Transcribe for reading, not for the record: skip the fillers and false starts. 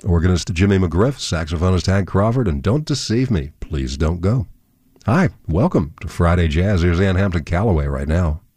Organist Jimmy McGriff, saxophonist Hank Crawford, and Don't Deceive Me, Please Don't Go. Hi, welcome to Friday Jazz. Here's Ann Hampton Callaway right now.